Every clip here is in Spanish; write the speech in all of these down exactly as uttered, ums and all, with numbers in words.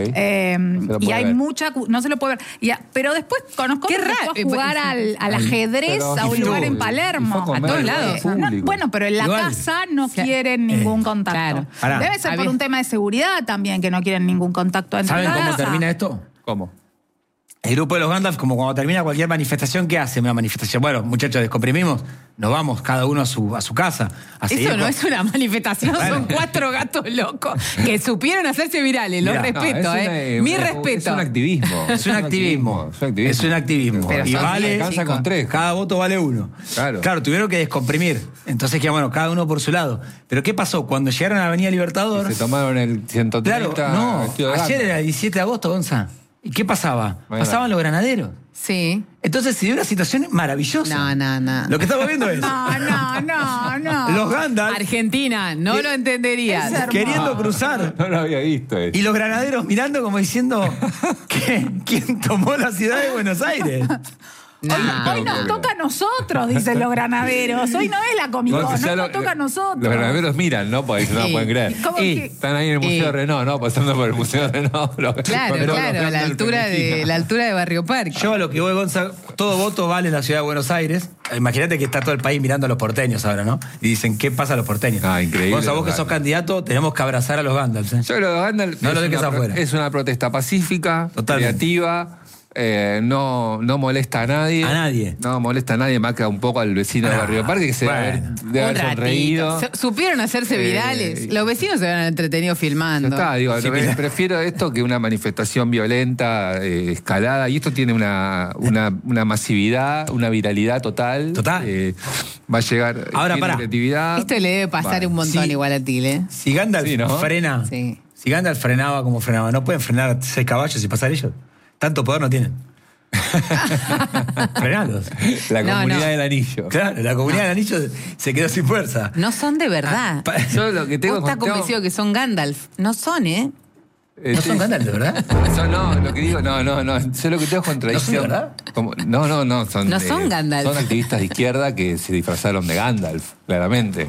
Eh, y hay ver. mucha... No se lo puede ver. Y, pero después conozco que fue a jugar al, al ajedrez pero, a un lugar en Palermo. A todos lados. No, bueno, pero en la Igual. casa no sí. quieren ningún contacto. Claro. Debe ser por un tema de seguridad también, que no quieren ningún contacto entre ¿Saben casa. cómo termina esto? ¿Cómo? El grupo de los Gandalf, como cuando termina cualquier manifestación, ¿qué hace una manifestación? Bueno, muchachos, descomprimimos, nos vamos cada uno a su, a su casa. A Eso no con... es una manifestación, bueno. Son cuatro gatos locos que supieron hacerse virales. Los respeto, no, ¿eh? Una, Mi es, respeto. Es un activismo. Es un activismo. Es un activismo. Es un activismo. Pero y vale, cansa con tres. Cada voto vale uno. Claro. Claro, tuvieron que descomprimir. Entonces, que bueno, cada uno por su lado. Pero ¿qué pasó? Cuando llegaron a la Avenida Libertador... Y se tomaron el ciento treinta... Claro, no. Ayer era el diecisiete de agosto, Gonza. ¿Y qué pasaba? Bueno. Pasaban los granaderos. Sí. Entonces se dio una situación maravillosa. No, no, no. Lo que estamos viendo es... No, no, no, no. Los Gandalf... Argentina, no que, lo entenderías. Queriendo cruzar. No, no lo había visto eso. Y los granaderos mirando como diciendo... que, ¿quién tomó la ciudad de Buenos Aires? Nah, hoy hoy nos toca a nosotros, dicen los granaderos. Hoy no es la Comic Con, no, no nos toca a nosotros. Los granaderos miran, ¿no? Porque no sí. pueden creer. Y, que, están ahí en el Museo de Renault, ¿no? Pasando por el Museo de Renault. Los, claro, los, claro, los, la, altura de, la altura de Barrio Parque. Yo a lo que voy, Gonza, todo voto vale en la ciudad de Buenos Aires. Imagínate que está todo el país mirando a los porteños ahora, ¿no? Y dicen, ¿qué pasa a los porteños? Ah, increíble. Gonza, vos que sos candidato, tenemos que abrazar a los Gandalf. ¿eh? Yo creo que los Gandalf no lo dejes afuera. Es una protesta pacífica, Totalmente. creativa. Eh, no, no molesta a nadie. A nadie. No molesta a nadie, más que un poco al vecino ah, de Barrio Parque que se bueno, debe haber, debe haber sonreído. Supieron hacerse virales. Eh, Los vecinos se habían entretenido filmando. Está, digo, sí, pre prefiero esto que una manifestación violenta, eh, escalada. Y esto tiene una, una, una masividad, una viralidad total. Total. Eh, va a llegar. Ahora, para. Creatividad. Esto le debe pasar vale. un montón sí. igual a Tile. Si Gandalf sí, ¿no? frena. Sí. Si Gandalf frenaba como frenaba, ¿no pueden frenar seis caballos y pasar ellos? Tanto poder no tienen. Frenalos. La no, comunidad no. del anillo. Claro, la comunidad no. del anillo se quedó sin fuerza. No son de verdad. Ah, yo lo que tengo ¿Vos estás convencido que son Gandalf? No son, ¿eh? ¿No son Gandalf, de verdad? Eso no, lo que digo, no, no, no. Yo lo que tengo es contradicción. ¿No son de verdad? Como, no, no, no. Son, no son eh, Gandalf. Son activistas de izquierda que se disfrazaron de Gandalf, claramente.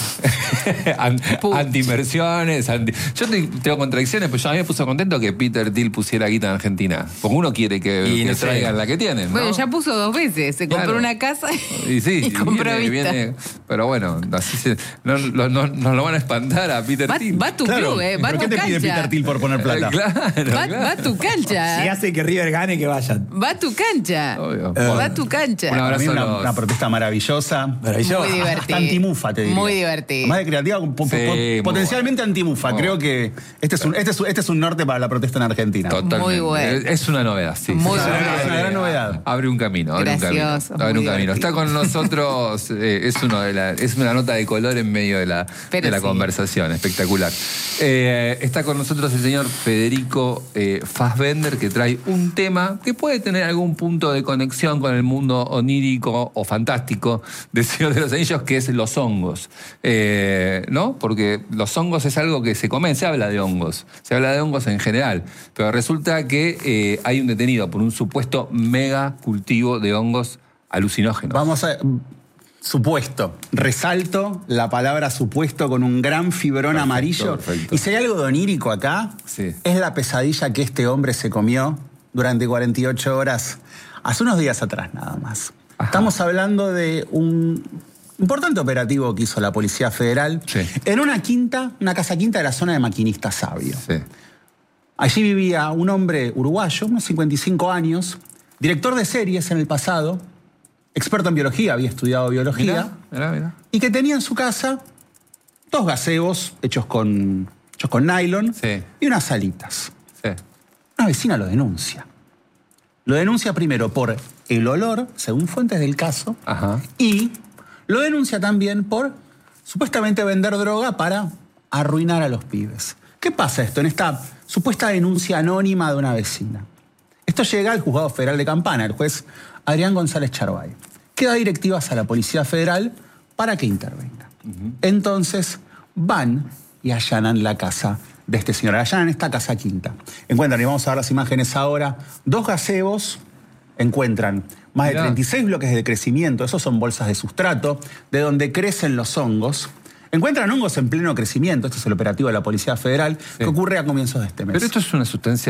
Anti-inversiones, anti... Yo tengo contradicciones, pero yo a mí me puso contento que Peter Thiel pusiera guita en Argentina. Porque uno quiere que, y que no traigan sé. la que tienen, ¿no? Bueno, ya puso dos veces. Se compró claro. una casa y, sí, y compró viene, vista. Viene, pero bueno, así se, no, no, no, nos lo van a espantar a Peter va, Thiel. Va a tu claro. club, ¿eh? Va ¿Pero a tu qué te cancha. pide Peter Thiel por poner plata? Eh, claro, va, claro. va a tu cancha. Si hace que River gane, que vayan. Va a tu cancha. Obvio. Eh, va a tu cancha. Un abrazo. Una, los... una protesta maravillosa. Maravillosa. Muy divertida. Hasta antimufa, te diría. Muy divertida. Más de creativa, po, sí, po, potencialmente antimufa. Muy Creo que este es, un, este, es, este es un norte para la protesta en Argentina. Totalmente. Muy bueno. Es una novedad, sí. Muy sí, bueno. Es una gran novedad. Abre un camino. Abre Gracioso, un camino. Abre un camino. divertido. Está con nosotros, eh, es, uno de la, es una nota de color en medio de la, de la sí. conversación. Espectacular. Eh, está con nosotros el señor Federico eh, Fassbender, que trae un tema que puede tener algún punto de conexión con el mundo onírico o fantástico del Señor de los Anillos, que es los hongos. Eh, ¿No? Porque los hongos es algo que se come, se habla de hongos, se habla de hongos en general, pero resulta que eh, hay un detenido por un supuesto mega cultivo de hongos alucinógenos. Vamos a... Supuesto. Resalto la palabra supuesto con un gran fibrón perfecto, amarillo. Perfecto. Y si hay algo de onírico acá, sí. es la pesadilla que este hombre se comió durante cuarenta y ocho horas, hace unos días atrás nada más. Ajá. Estamos hablando de un importante operativo que hizo la Policía Federal sí. en una quinta, una casa quinta de la zona de Maquinista Sabio. Sí. Allí vivía un hombre uruguayo, unos cincuenta y cinco años, director de series en el pasado, experto en biología, había estudiado biología, mirá, mirá, mirá. y que tenía en su casa dos gazebos hechos con, hechos con nylon sí. y unas alitas. Sí. Una vecina lo denuncia. Lo denuncia primero por el olor, según fuentes del caso, Ajá. y lo denuncia también por supuestamente vender droga para arruinar a los pibes. ¿Qué pasa esto en esta supuesta denuncia anónima de una vecina? Esto llega al Juzgado Federal de Campana, el juez Adrián González Charbay, que da directivas a la Policía Federal para que intervenga. Uh-huh. Entonces van y allanan la casa de este señor, allanan esta casa quinta. Encuentran, y vamos a ver las imágenes ahora, dos gazebos, encuentran más de treinta y seis bloques de crecimiento, esos son bolsas de sustrato, de donde crecen los hongos. Encuentran hongos en pleno crecimiento, este es el operativo de la Policía Federal, sí. que ocurre a comienzos de este mes. Pero esto es una sustancia